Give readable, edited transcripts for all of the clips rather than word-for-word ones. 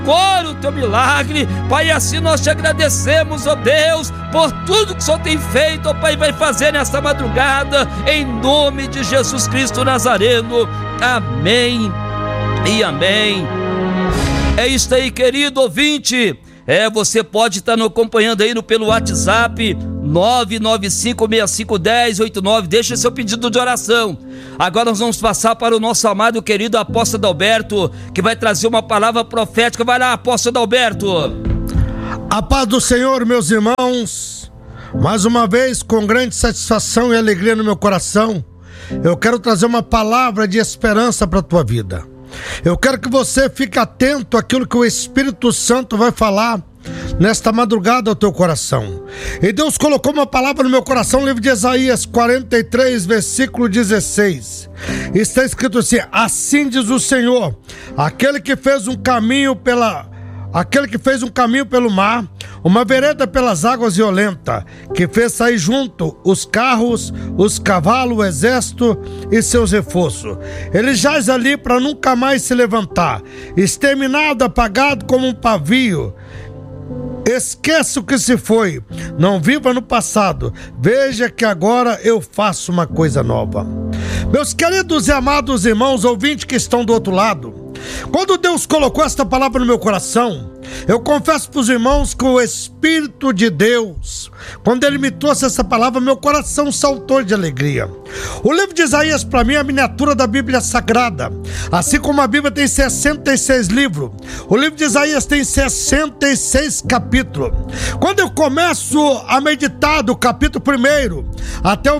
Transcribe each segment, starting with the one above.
agora o teu milagre, Pai. Assim nós te agradecemos, ó Deus, por tudo que o Senhor tem feito, ó Pai, vai fazer nesta madrugada, em nome de Jesus Cristo Nazareno. Amém e amém. É isso aí, querido ouvinte. Você pode estar nos acompanhando aí pelo WhatsApp 995651089. Deixa seu pedido de oração. Agora nós vamos passar para o nosso amado e querido apóstolo Adalberto, que vai trazer uma palavra profética. Vai lá, apóstolo Adalberto. A paz do Senhor, meus irmãos. Mais uma vez, com grande satisfação e alegria no meu coração, eu quero trazer uma palavra de esperança para a tua vida. Eu quero que você fique atento àquilo que o Espírito Santo vai falar nesta madrugada ao teu coração. E Deus colocou uma palavra no meu coração, livro de Isaías 43, versículo 16. Está escrito assim: assim diz o Senhor, aquele que fez um caminho pelo mar, uma vereda pelas águas violentas, que fez sair junto os carros, os cavalos, o exército e seus reforços. Ele jaz ali para nunca mais se levantar, exterminado, apagado como um pavio. Esqueça o que se foi, não viva no passado, veja que agora eu faço uma coisa nova. Meus queridos e amados irmãos ouvintes que estão do outro lado, quando Deus colocou esta palavra no meu coração, eu confesso para os irmãos que o Espírito de Deus, quando Ele me trouxe essa palavra, meu coração saltou de alegria. O livro de Isaías para mim é a miniatura da Bíblia Sagrada. Assim como a Bíblia tem 66 livros, o livro de Isaías tem 66 capítulos. Quando eu começo a meditar do capítulo 1 até o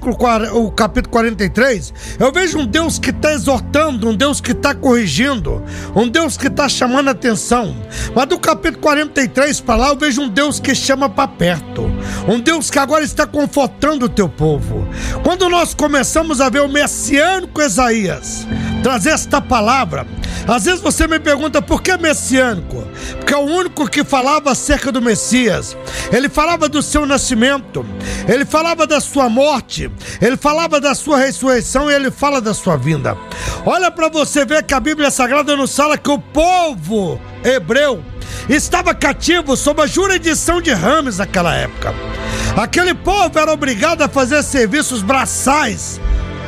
capítulo 43, eu vejo um Deus que está exortando, um Deus que está corrigindo, um Deus que está chamando a atenção. Mas do capítulo 43 para lá eu vejo um Deus que chama para perto, um Deus que agora está confortando o teu povo. Quando nós começamos a ver o messiânico Isaías trazer esta palavra, às vezes você me pergunta por que messiânico? Porque é o único que falava acerca do Messias. Ele falava do seu nascimento, ele falava da sua morte, ele falava da sua ressurreição e ele fala da sua vinda. Olha para você ver que a Bíblia Sagrada nos fala que o povo hebreu estava cativo sob a jurisdição de Rames naquela época. Aquele povo era obrigado a fazer serviços braçais,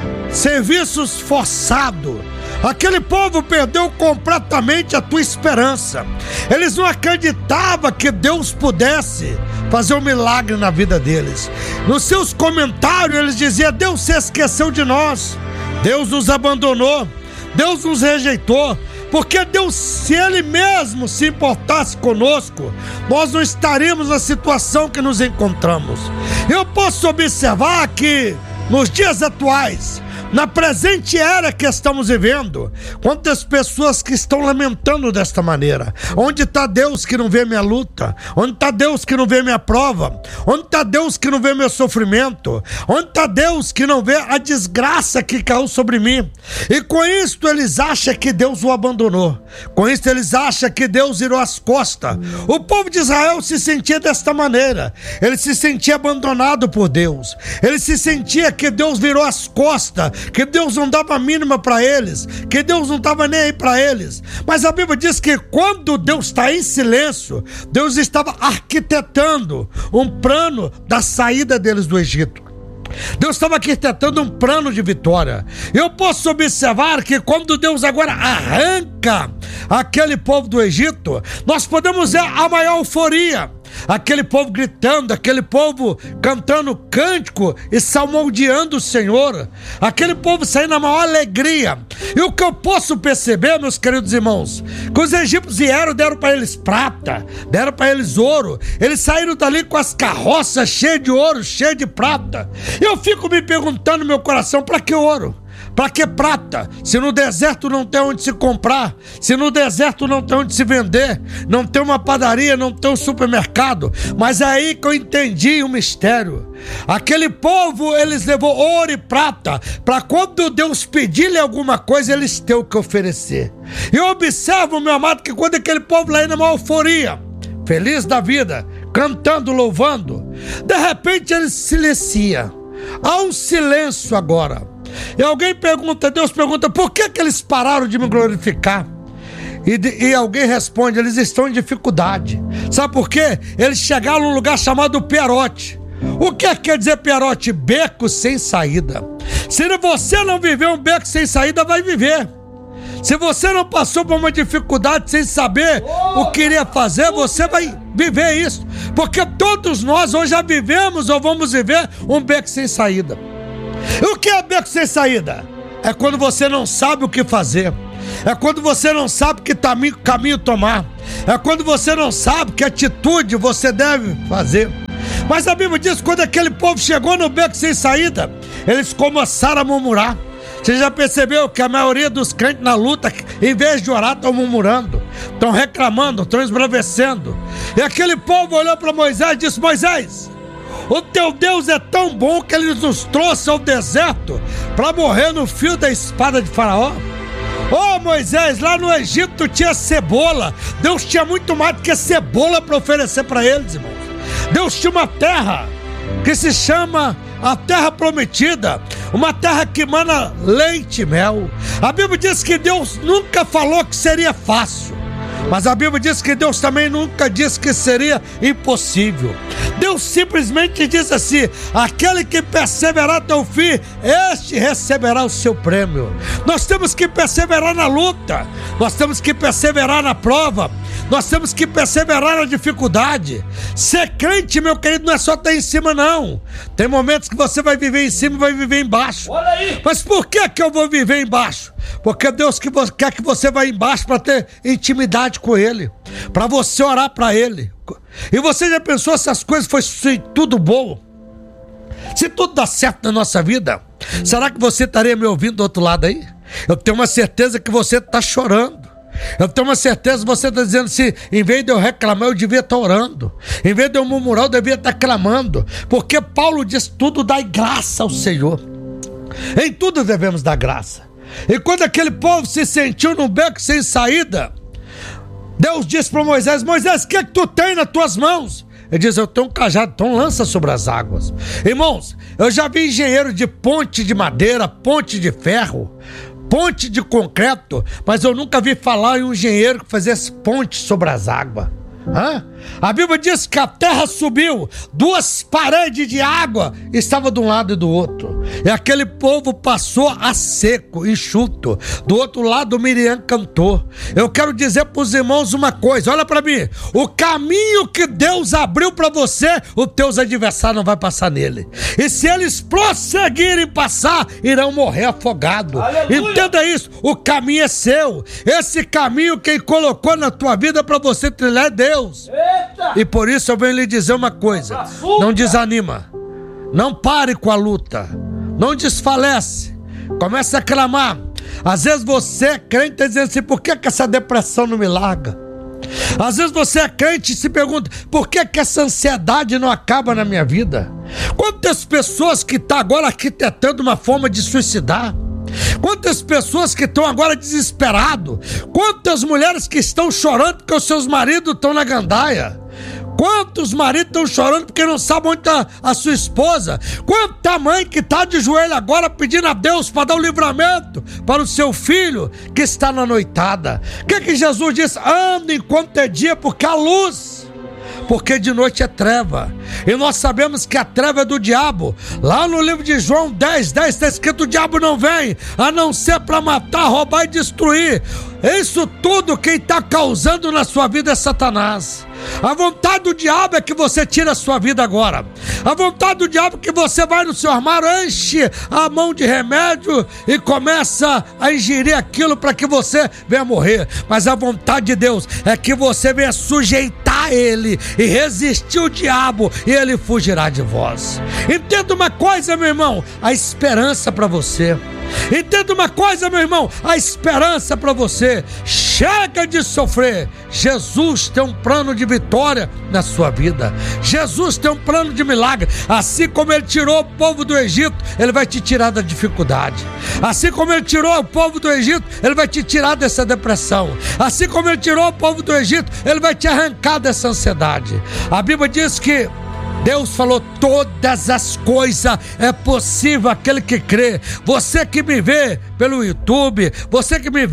serviços forçados. Aquele povo perdeu completamente a tua esperança. Eles não acreditavam que Deus pudesse fazer um milagre na vida deles. Nos seus comentários eles diziam: Deus se esqueceu de nós, Deus nos abandonou, Deus nos rejeitou. Porque Deus, se Ele mesmo se importasse conosco, nós não estaríamos na situação que nos encontramos. Eu posso observar que nos dias atuais, na presente era que estamos vivendo, quantas pessoas que estão lamentando desta maneira. Onde está Deus que não vê minha luta? Onde está Deus que não vê minha prova? Onde está Deus que não vê meu sofrimento? Onde está Deus que não vê a desgraça que caiu sobre mim? E com isso eles acham que Deus o abandonou. Com isso eles acham que Deus virou as costas. O povo de Israel se sentia desta maneira. Ele se sentia abandonado por Deus. Ele se sentia que Deus virou as costas, que Deus não dava a mínima para eles, que Deus não estava nem aí para eles. Mas a Bíblia diz que quando Deus está em silêncio, Deus estava arquitetando um plano da saída deles do Egito. Deus estava arquitetando um plano de vitória. Eu posso observar que quando Deus agora arranca aquele povo do Egito, nós podemos ver a maior euforia. Aquele povo gritando, aquele povo cantando cântico e salmodiando o Senhor, aquele povo saindo na maior alegria. E o que eu posso perceber, meus queridos irmãos, que os egípcios deram para eles prata, deram para eles ouro. Eles saíram dali com as carroças cheias de ouro, cheias de prata. Eu fico me perguntando no meu coração: para que ouro? Para que prata? Se no deserto não tem onde se comprar, se no deserto não tem onde se vender, não tem uma padaria, não tem um supermercado. Mas é aí que eu entendi o mistério. Aquele povo, eles levou ouro e prata, para quando Deus pedir-lhe alguma coisa, eles têm o que oferecer. E eu observo, meu amado, que quando aquele povo lá ia numa euforia, feliz da vida, cantando, louvando, de repente ele silencia. Há um silêncio agora. E alguém pergunta, Deus pergunta: por que eles pararam de me glorificar? E alguém responde: eles estão em dificuldade. Sabe por quê? Eles chegaram num lugar chamado Pierote. O que quer dizer Pierote? Beco sem saída. Se você não viveu um beco sem saída, vai viver. Se você não passou por uma dificuldade sem saber o que iria fazer, você vai viver isso. Porque todos nós hoje já vivemos ou vamos viver um beco sem saída. E o que é beco sem saída? É quando você não sabe o que fazer. É quando você não sabe que caminho tomar. É quando você não sabe que atitude você deve fazer. Mas a Bíblia diz que quando aquele povo chegou no beco sem saída, eles começaram a murmurar. Você já percebeu que a maioria dos crentes na luta, em vez de orar, estão murmurando, estão reclamando, estão esbravecendo. E aquele povo olhou para Moisés e disse: Moisés, o teu Deus é tão bom que ele nos trouxe ao deserto para morrer no fio da espada de Faraó. Ô Moisés, lá no Egito tinha cebola. Deus tinha muito mais do que cebola para oferecer para eles, irmãos. Deus tinha uma terra que se chama a terra prometida, uma terra que emana leite e mel. A Bíblia diz que Deus nunca falou que seria fácil, mas a Bíblia diz que Deus também nunca disse que seria impossível. Deus simplesmente diz assim: aquele que perseverar até o fim, este receberá o seu prêmio. Nós temos que perseverar na luta, nós temos que perseverar na prova, nós temos que perseverar na dificuldade. Ser crente, meu querido, não é só estar em cima, não. Tem momentos que você vai viver em cima e vai viver embaixo. Olha aí. Mas por que eu vou viver embaixo? Porque Deus quer que você vá embaixo para ter intimidade com Ele, para você orar para Ele. E você já pensou se as coisas fossem tudo bom? Se tudo dá certo na nossa vida, será que você estaria me ouvindo do outro lado aí? Eu tenho uma certeza que você está chorando. Eu tenho uma certeza que você está dizendo assim: em vez de eu reclamar, eu devia estar orando. Em vez de eu murmurar, eu devia estar clamando. Porque Paulo diz: tudo dai graça ao Senhor. Em tudo devemos dar graça. E quando aquele povo se sentiu num beco sem saída, Deus disse para Moisés: Moisés, o que é que tu tem nas tuas mãos? Ele diz: eu tenho um cajado, então lança sobre as águas. Irmãos, eu já vi engenheiro de ponte de madeira, ponte de ferro, ponte de concreto, mas eu nunca vi falar em um engenheiro que fizesse ponte sobre as águas. A Bíblia diz que a terra subiu, duas paredes de água estavam de um lado e do outro, e aquele povo passou a seco, enxuto. Do outro lado Miriam cantou. Eu quero dizer para os irmãos uma coisa: olha para mim, o caminho que Deus abriu para você, os teus adversários não vão passar nele, e se eles prosseguirem passar, irão morrer afogados. Entenda isso, o caminho é seu. Esse caminho quem colocou na tua vida para você trilhar é Deus. Eita! E por isso eu venho lhe dizer uma coisa: não desanima, não pare com a luta, não desfalece, comece a clamar. Às vezes você é crente e está dizendo assim: por que essa depressão não me larga? Às vezes você é crente e se pergunta: por que essa ansiedade não acaba na minha vida? Quantas pessoas que estão agora arquitetando uma forma de suicidar? Quantas pessoas que estão agora desesperadas? Quantas mulheres que estão chorando porque os seus maridos estão na gandaia? Quantos maridos estão chorando porque não sabem onde está a sua esposa? Quanta mãe que está de joelho agora pedindo a Deus para dar um livramento para o seu filho que está na noitada? O que Jesus disse? Ande enquanto é dia, porque há luz, porque de noite é treva. E nós sabemos que a treva é do diabo. Lá no livro de João 10:10 está escrito: o diabo não vem a não ser para matar, roubar e destruir. Isso tudo quem está causando na sua vida é Satanás. A vontade do diabo é que você tire a sua vida agora. A vontade do diabo é que você vai no seu armário, enche a mão de remédio e começa a ingerir aquilo para que você venha morrer. Mas a vontade de Deus é que você venha sujeitar ele e resistir o diabo, e ele fugirá de vós. Entenda uma coisa, meu irmão: a esperança para você. Entenda uma coisa, meu irmão: a esperança para você. Chega de sofrer. Jesus tem um plano de vitória na sua vida. Jesus tem um plano de milagre. Assim como ele tirou o povo do Egito, ele vai te tirar da dificuldade. Assim como ele tirou o povo do Egito, ele vai te tirar dessa depressão. Assim como ele tirou o povo do Egito, ele vai te arrancar dessa ansiedade. A Bíblia diz que Deus falou: todas as coisas é possível aquele que crê. Você que me vê pelo YouTube, você que me vê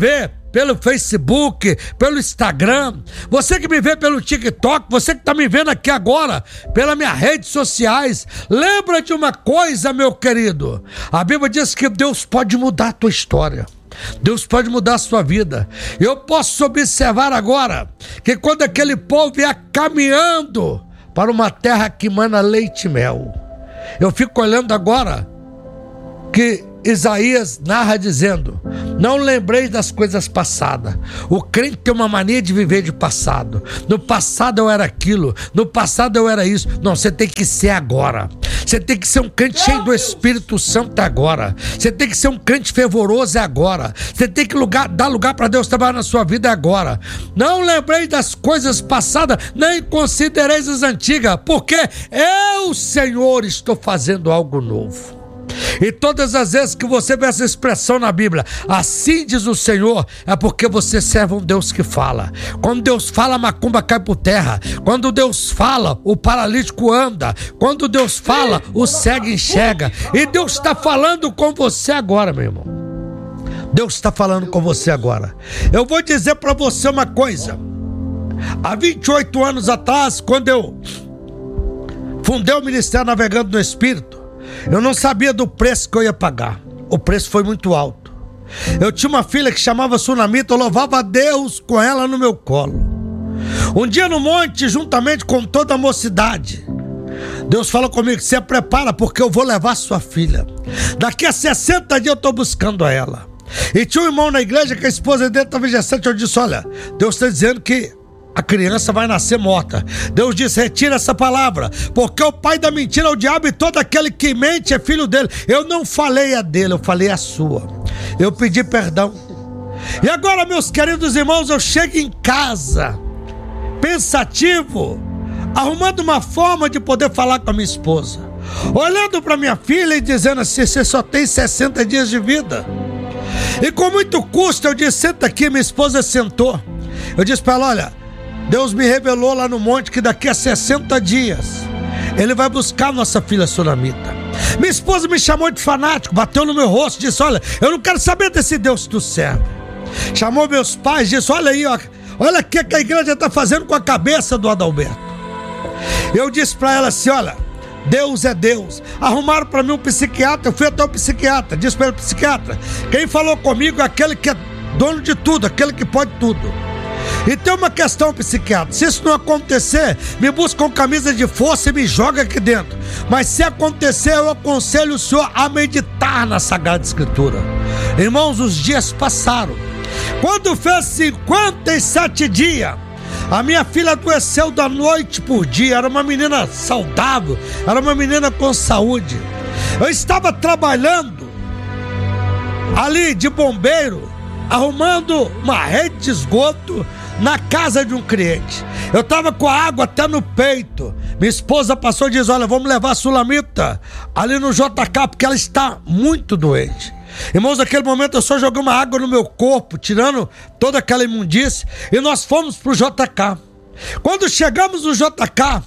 pelo Facebook, pelo Instagram, você que me vê pelo TikTok, você que está me vendo aqui agora, pelas minhas redes sociais, lembra de uma coisa, meu querido, a Bíblia diz que Deus pode mudar a tua história. Deus pode mudar a sua vida. Eu posso observar agora que quando aquele povo ia caminhando para uma terra que mana leite e mel, eu fico olhando agora que Isaías narra dizendo: não lembrei das coisas passadas. O crente tem uma mania de viver de passado. No passado eu era aquilo, no passado eu era isso. Não, você tem que ser agora. Você tem que ser um crente cheio do Espírito Santo agora. Você tem que ser um crente fervoroso agora. Você tem que dar lugar para Deus trabalhar na sua vida agora. Não lembrei das coisas passadas, nem considereis as antigas, porque eu, Senhor, estou fazendo algo novo. E todas as vezes que você vê essa expressão na Bíblia, assim diz o Senhor, é porque você serve um Deus que fala. Quando Deus fala, a macumba cai por terra. Quando Deus fala, o paralítico anda. Quando Deus fala, o cego enxerga. E Deus está falando com você agora, meu irmão. Deus está falando com você agora. Eu vou dizer para você uma coisa. Há 28 anos atrás, quando eu fundei o Ministério Navegando no Espírito, eu não sabia do preço que eu ia pagar. O preço foi muito alto. Eu tinha uma filha que chamava Sunamita, eu louvava a Deus com ela no meu colo. Um dia no monte, juntamente com toda a mocidade, Deus falou comigo: você prepara, porque eu vou levar sua filha. Daqui a 60 dias eu estou buscando a ela. E tinha um irmão na igreja que a esposa dele estava gestante. Eu disse: olha, Deus está dizendo que a criança vai nascer morta. Deus disse: retira essa palavra, porque o pai da mentira é o diabo, e todo aquele que mente é filho dele. Eu não falei a dele, eu falei a sua. Eu pedi perdão. E agora, meus queridos irmãos, eu chego em casa pensativo, arrumando uma forma de poder falar com a minha esposa, olhando para minha filha e dizendo assim: você só tem 60 dias de vida. E com muito custo eu disse: senta aqui. Minha esposa sentou. Eu disse para ela: olha, Deus me revelou lá no monte que daqui a 60 dias Ele vai buscar nossa filha Sunamita. Minha esposa me chamou de fanático, bateu no meu rosto, disse: olha, eu não quero saber desse Deus que tu serve. Chamou meus pais, disse: olha aí, ó, olha o que a igreja está fazendo com a cabeça do Adalberto. Eu disse para ela assim: olha, Deus é Deus. Arrumaram para mim um psiquiatra, eu fui até o psiquiatra, disse para ele: psiquiatra, quem falou comigo é aquele que é dono de tudo, aquele que pode tudo. E tem uma questão, psiquiatra: se isso não acontecer, me busca com camisa de força e me joga aqui dentro. Mas se acontecer, eu aconselho o senhor a meditar na Sagrada Escritura. Irmãos, os dias passaram. Quando fez 57 dias, a minha filha adoeceu da noite por dia. Era uma menina saudável, era uma menina com saúde. Eu estava trabalhando ali de bombeiro, arrumando uma rede de esgoto na casa de um cliente. Eu estava com a água até no peito. Minha esposa passou e disse: olha, vamos levar a Sunamita ali no JK, porque ela está muito doente. Irmãos, naquele momento eu só joguei uma água no meu corpo, tirando toda aquela imundície, e nós fomos pro JK. Quando chegamos no JK,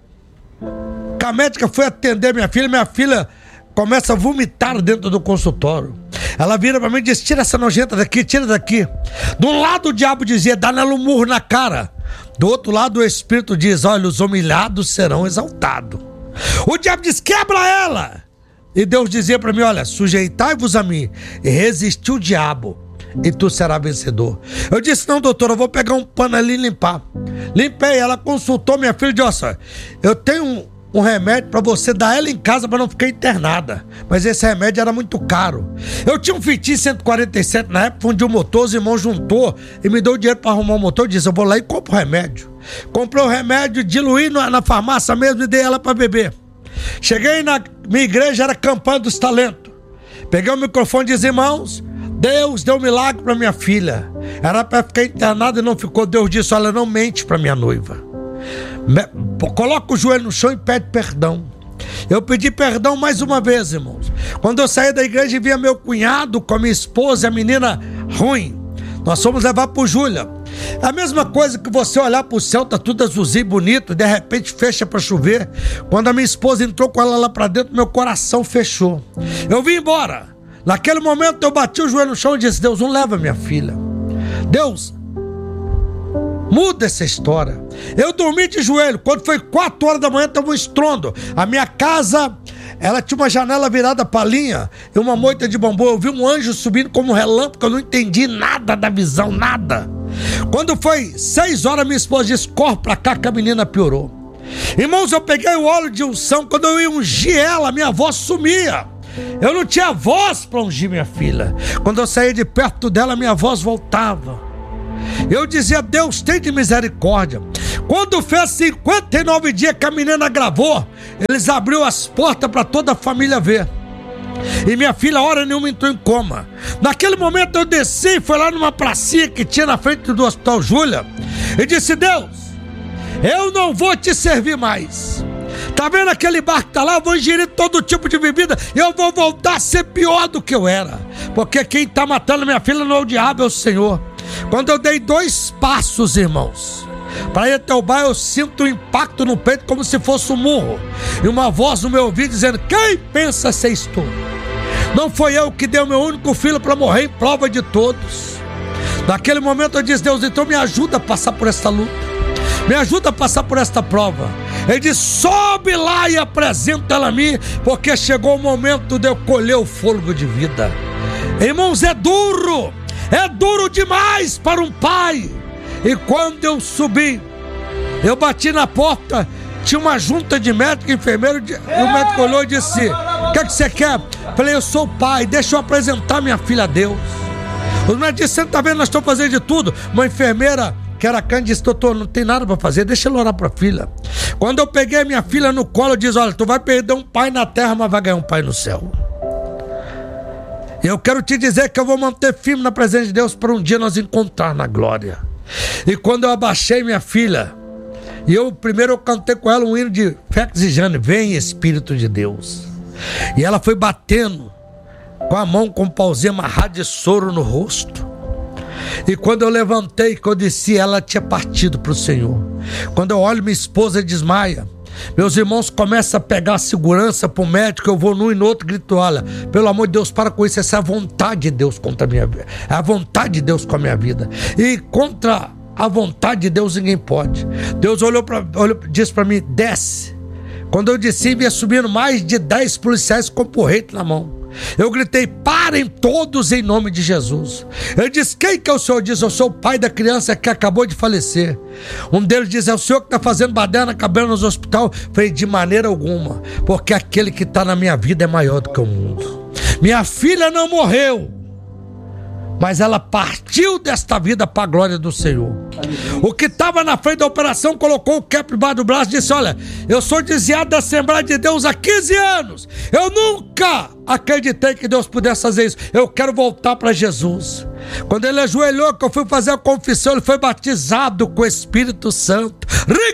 a médica foi atender minha filha começa a vomitar dentro do consultório. Ela vira pra mim e diz: tira essa nojenta daqui, tira daqui. De um lado o diabo dizia: dá nela um murro na cara. Do outro lado o Espírito diz: olha, os humilhados serão exaltados. O diabo diz: quebra ela. E Deus dizia para mim: olha, sujeitai-vos a mim e resistir o diabo, e tu serás vencedor. Eu disse: não, doutora, eu vou pegar um pano ali e limpar. Limpei. Ela consultou minha filha e disse: olha, eu tenho um remédio para você dar ela em casa para não ficar internada, mas esse remédio era muito caro. Eu tinha um Fiat 147 na época, fundi o motor, os irmãos juntou e me deu dinheiro para arrumar o motor. Eu disse: eu vou lá e compro o remédio. Comprei o remédio, diluí na farmácia mesmo e dei ela para beber. Cheguei na minha igreja, era campanha dos talentos. Peguei o microfone e disse: irmãos, Deus deu um milagre para minha filha. Era para ficar internada e não ficou. Deus disse: olha, não mente para minha noiva. Coloca o joelho no chão e pede perdão. Eu pedi perdão mais uma vez, irmãos. Quando eu saí da igreja e via meu cunhado com a minha esposa e a menina ruim, nós fomos levar pro Júlia. A mesma coisa que você olhar pro céu, tá tudo azulzinho, bonito, de repente fecha para chover. Quando a minha esposa entrou com ela lá pra dentro, meu coração fechou. Eu vim embora. Naquele momento eu bati o joelho no chão e disse: Deus, não leva minha filha. Deus, muda essa história. Eu dormi de joelho. Quando foi 4 horas da manhã, estava um estrondo. A minha casa, ela tinha uma janela virada para linha e uma moita de bambu. Eu vi um anjo subindo como um relâmpago. Eu não entendi nada da visão, nada. Quando foi 6 horas, minha esposa disse: corre pra cá que a menina piorou. Irmãos, eu peguei o óleo de unção. Quando eu ia ungir ela, minha voz sumia. Eu não tinha voz para ungir minha filha. Quando eu saía de perto dela, minha voz voltava. Eu dizia: Deus, tem de misericórdia. Quando fez 59 dias que a menina gravou, eles abriram as portas para toda a família ver. E minha filha, hora nenhuma, entrou em coma. Naquele momento eu desci, fui lá numa pracinha que tinha na frente do Hospital Júlia e disse: Deus, eu não vou te servir mais. Tá vendo aquele bar que tá lá? Eu vou ingerir todo tipo de bebida e eu vou voltar a ser pior do que eu era. Porque quem tá matando minha filha não é o diabo, é o Senhor. Quando eu dei 2 passos, irmãos, para ir até o bar, eu sinto um impacto no peito como se fosse um murro. E uma voz no meu ouvido dizendo: quem pensa ser tu? Não foi eu que dei o meu único filho para morrer em prova de todos. Naquele momento eu disse: Deus, então me ajuda a passar por esta luta. Me ajuda a passar por esta prova. Ele disse: sobe lá e apresenta ela a mim, porque chegou o momento de eu colher o fôlego de vida. Irmãos, é duro demais para um pai. E quando eu subi, eu bati na porta, tinha uma junta de médico e enfermeiro, e o médico olhou e disse: o que é que você quer? Falei: eu sou o pai, deixa eu apresentar minha filha a Deus. Os médicos disseram: você não está vendo, nós estamos fazendo de tudo. Uma enfermeira que era cã disse: doutor, não tem nada para fazer, deixa ele orar para a filha. Quando eu peguei a minha filha no colo, eu disse: olha, tu vai perder um pai na terra, mas vai ganhar um pai no céu. Eu quero te dizer que eu vou manter firme na presença de Deus para um dia nós encontrar na glória. E quando eu abaixei minha filha, e eu cantei com ela um hino de Félix e Jane: vem Espírito de Deus. E ela foi batendo com a mão com um pauzinho amarrado de soro no rosto. E quando eu levantei, que eu desci, ela tinha partido para o Senhor. Quando eu olho, minha esposa desmaia. Meus irmãos começam a pegar a segurança para o médico. Eu vou num e no outro, grito: olha, pelo amor de Deus, para com isso. Essa é a vontade de Deus contra a minha vida. É a vontade de Deus com a minha vida. E contra a vontade de Deus ninguém pode. Deus disse para mim: desce. Quando eu desci, vinha subindo mais de 10 policiais com porrete na mão. Eu gritei: parem todos em nome de Jesus. Ele disse: quem que é o senhor? Diz: eu sou o pai da criança que acabou de falecer. Um deles diz: é o senhor que está fazendo baderna, cabelo nos hospital? Falei: de maneira alguma, porque aquele que está na minha vida é maior do que o mundo. Minha filha não morreu, mas ela partiu desta vida para a glória do Senhor. O que estava na frente da operação colocou o cap debaixo do braço e disse: olha, eu sou desviado da Assembleia de Deus há 15 anos. Eu nunca acreditei que Deus pudesse fazer isso. Eu quero voltar para Jesus. Quando ele ajoelhou, que eu fui fazer a confissão, ele foi batizado com o Espírito Santo.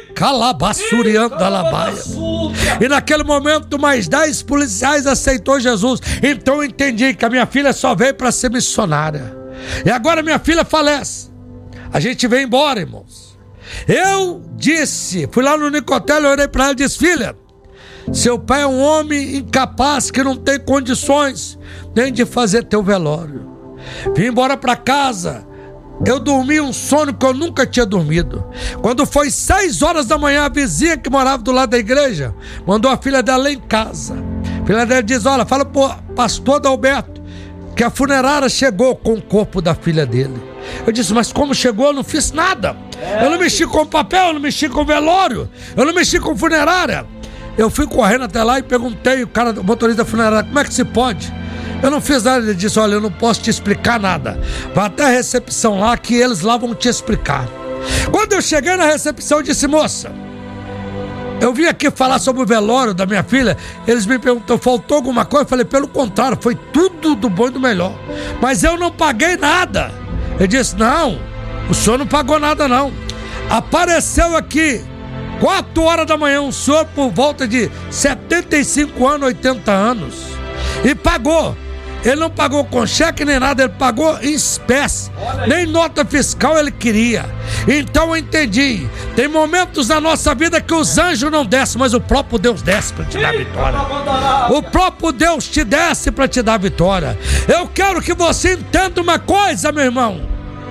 E naquele momento mais 10 policiais aceitou Jesus. Então eu entendi que a minha filha só veio para ser missionária. E agora minha filha falece. A gente vem embora, irmãos. Eu disse, fui lá no Nicotel, eu orei para ela e disse: filha, seu pai é um homem incapaz que não tem condições nem de fazer teu velório. Vim embora para casa. Eu dormi um sono que eu nunca tinha dormido. Quando foi 6 horas da manhã, a vizinha que morava do lado da igreja mandou a filha dela lá em casa. A filha dela diz: olha, fala pro pastor Adalberto que a funerária chegou com o corpo da filha dele. Eu disse: mas como chegou? Eu não fiz nada. Eu não mexi com papel, eu não mexi com velório, eu não mexi com funerária. Eu fui correndo até lá e perguntei o motorista da funerária: como é que se pode? Eu não fiz nada. Ele disse: olha, eu não posso te explicar nada. Vai até a recepção lá que eles lá vão te explicar. Quando eu cheguei na recepção, eu disse: moça, eu vim aqui falar sobre o velório da minha filha. Eles me perguntaram: faltou alguma coisa? Eu falei: pelo contrário, foi tudo do bom e do melhor. Mas eu não paguei nada. Ele disse: não, o senhor não pagou nada não. Apareceu aqui 4 horas da manhã um senhor por volta de 75 anos, 80 anos, e pagou. Ele não pagou com cheque nem nada, ele pagou em espécie. Nem nota fiscal ele queria. Então eu entendi. Tem momentos na nossa vida que os anjos não descem, mas o próprio Deus desce para te dar vitória. O próprio Deus te desce para te dar vitória. Eu quero que você entenda uma coisa, meu irmão.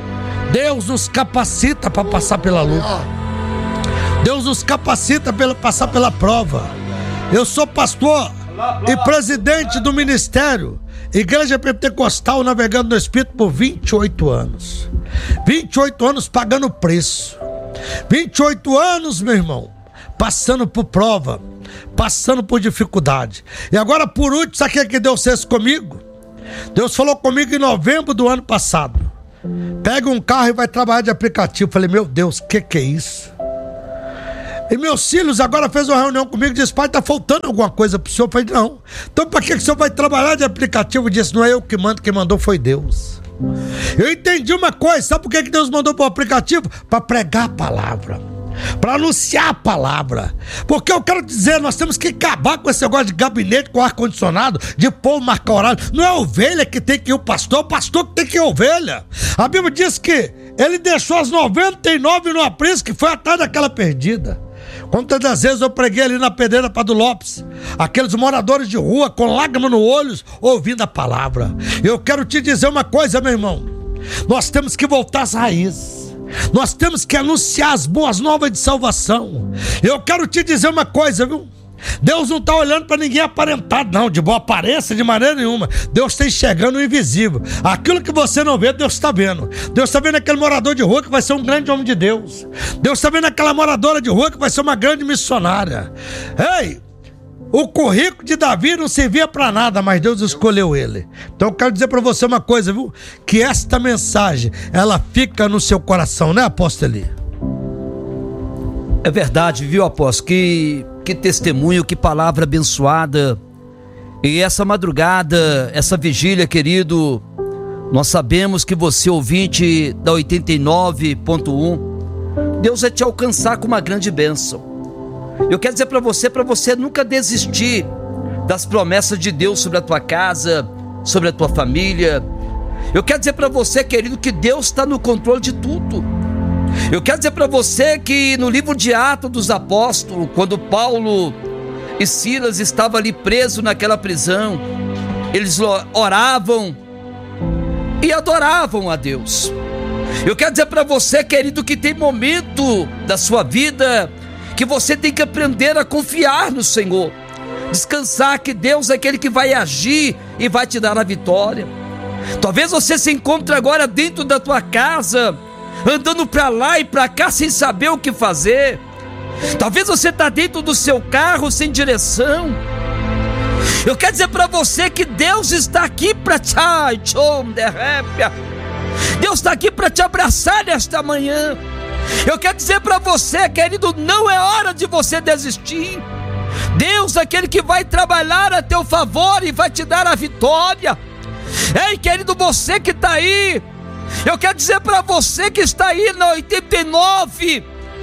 Deus nos capacita para passar pela luta. Deus nos capacita para passar pela prova. Eu sou pastor e presidente do ministério Igreja Pentecostal Navegando no Espírito por 28 anos. 28 anos pagando preço. 28 anos, meu irmão, passando por prova, passando por dificuldade. E agora, por último, sabe o que Deus fez comigo? Deus falou comigo em novembro do ano passado: pega um carro e vai trabalhar de aplicativo. Falei, meu Deus, o que é isso? E meus filhos agora fez uma reunião comigo e disse: pai, tá faltando alguma coisa pro senhor? Eu falei, não. Então para que o senhor vai trabalhar de aplicativo? Eu disse, não é eu que mando, quem mandou foi Deus. Eu entendi uma coisa, sabe por que Deus mandou para o aplicativo? Para pregar a palavra, para anunciar a palavra. Porque eu quero dizer, nós temos que acabar com esse negócio de gabinete com ar-condicionado, de povo marcar horário. Não é a ovelha que tem que ir o pastor que tem que ir a ovelha. A Bíblia diz que ele deixou as 99 no aprisco, que foi atrás daquela perdida. Quantas das vezes eu preguei ali na Pedreira Padre Lopes, aqueles moradores de rua com lágrimas no olho, ouvindo a palavra. Eu quero te dizer uma coisa, meu irmão: nós temos que voltar às raízes. Nós temos que anunciar as boas novas de salvação. Eu quero te dizer uma coisa, viu? Deus não está olhando para ninguém aparentado, não, de boa aparência, de maneira nenhuma. Deus está enxergando o invisível. Aquilo que você não vê, Deus está vendo. Deus está vendo aquele morador de rua que vai ser um grande homem de Deus. Deus está vendo aquela moradora de rua que vai ser uma grande missionária. Ei, o currículo de Davi não servia para nada, mas Deus escolheu ele. Então eu quero dizer para você uma coisa, viu? Que esta mensagem, ela fica no seu coração, né, apóstolo Eli? É verdade, viu, apóstolo? Que testemunho, que palavra abençoada. E essa madrugada, essa vigília, querido, nós sabemos que você, ouvinte da 89.1, Deus vai te alcançar com uma grande bênção. Eu quero dizer para você nunca desistir das promessas de Deus sobre a tua casa, sobre a tua família. Eu quero dizer para você, querido, que Deus está no controle de tudo. Eu quero dizer para você que no livro de Atos dos Apóstolos, quando Paulo e Silas estavam ali presos naquela prisão, eles oravam e adoravam a Deus. Eu quero dizer para você, querido, que tem momento da sua vida que você tem que aprender a confiar no Senhor, descansar que Deus é aquele que vai agir e vai te dar a vitória. Talvez você se encontre agora dentro da tua casa, andando para lá e para cá sem saber o que fazer. Talvez você está dentro do seu carro sem direção. Eu quero dizer para você que Deus está aqui para te Deus está aqui para te abraçar nesta manhã. Eu quero dizer para você, querido, não é hora de você desistir. Deus é aquele que vai trabalhar a teu favor e vai te dar a vitória. Ei, querido, você que está aí, eu quero dizer para você que está aí na 89.1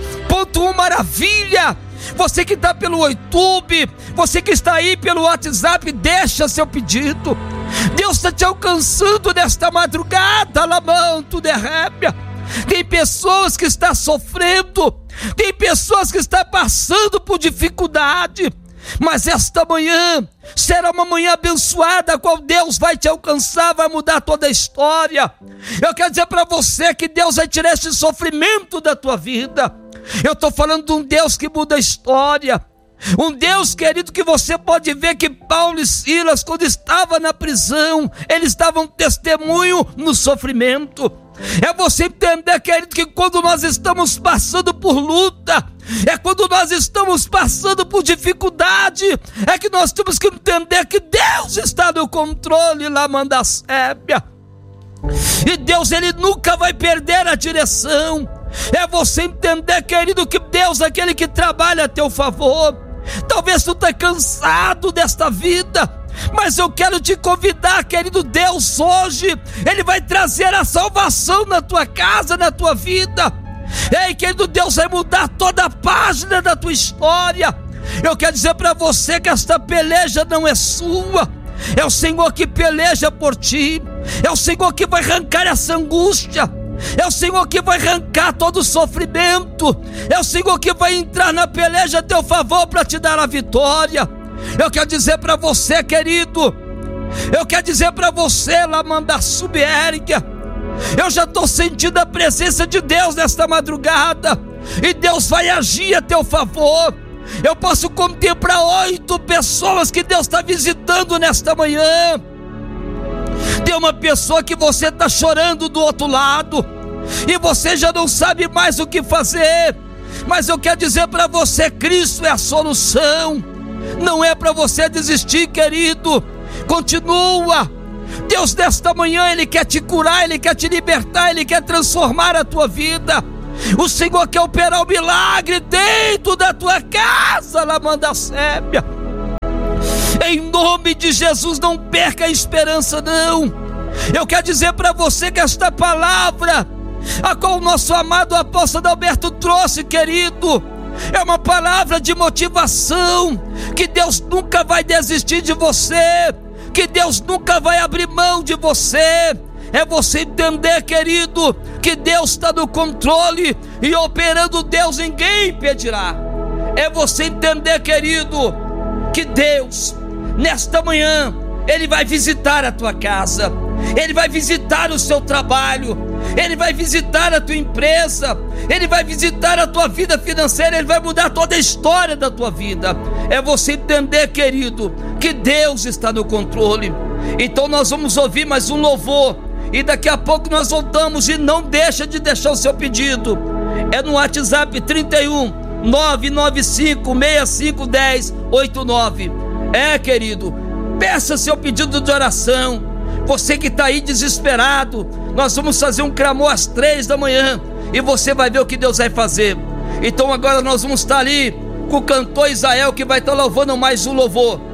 Maravilha, você que está pelo YouTube, você que está aí pelo WhatsApp, deixa seu pedido. Deus está te alcançando nesta madrugada, lamanto de rébia. Tem pessoas que estão sofrendo, tem pessoas que estão passando por dificuldade, mas esta manhã será uma manhã abençoada, a qual Deus vai te alcançar, vai mudar toda a história. Eu quero dizer para você que Deus vai tirar esse sofrimento da tua vida. Eu estou falando de um Deus que muda a história, um Deus, querido, que você pode ver que Paulo e Silas, quando estavam na prisão, eles davam testemunho no sofrimento. É você entender, querido, que quando nós estamos passando por luta, é quando nós estamos passando por dificuldade, é que nós temos que entender que Deus está no controle, lá manda a sépia. E Deus, ele nunca vai perder a direção. É você entender, querido, que Deus é aquele que trabalha a teu favor. Talvez tu esteja cansado desta vida, mas eu quero te convidar, querido. Deus hoje, ele vai trazer a salvação na tua casa, na tua vida. Ei, querido, Deus vai mudar toda a página da tua história. Eu quero dizer para você que esta peleja não é sua, é o Senhor que peleja por ti. É o Senhor que vai arrancar essa angústia, é o Senhor que vai arrancar todo o sofrimento, é o Senhor que vai entrar na peleja a teu favor para te dar a vitória. Eu quero dizer para você, querido, eu quero dizer para você, Lamanda Subérgia, Eu já estou sentindo a presença de Deus nesta madrugada, e Deus vai agir a teu favor. Eu posso contemplar 8 pessoas que Deus está visitando nesta manhã. Tem uma pessoa que você está chorando do outro lado, e você já não sabe mais o que fazer, mas eu quero dizer para você: Cristo é a solução. Não é para você desistir, querido. Continua. Deus nesta manhã, Ele quer te curar, Ele quer te libertar, Ele quer transformar a tua vida. O Senhor quer operar o milagre dentro da tua casa, Lamanda Sébia. Em nome de Jesus, não perca a esperança, não. Eu quero dizer para você que esta palavra, a qual o nosso amado apóstolo Alberto trouxe, querido, é uma palavra de motivação, que Deus nunca vai desistir de você, que Deus nunca vai abrir mão de você. É você entender, querido, que Deus está no controle, e operando Deus ninguém impedirá. É você entender, querido, que Deus, nesta manhã, Ele vai visitar a tua casa, Ele vai visitar o seu trabalho, Ele vai visitar a tua empresa, Ele vai visitar a tua vida financeira, Ele vai mudar toda a história da tua vida. É você entender, querido, que Deus está no controle. Então nós vamos ouvir mais um louvor, e daqui a pouco nós voltamos. E não deixa de deixar o seu pedido. É no WhatsApp 31 995 65 10 89. Querido, peça seu pedido de oração. Você que está aí desesperado, nós vamos fazer um clamor às 3 da manhã, e você vai ver o que Deus vai fazer. Então agora nós vamos estar ali com o cantor Israel, que vai estar louvando mais um louvor.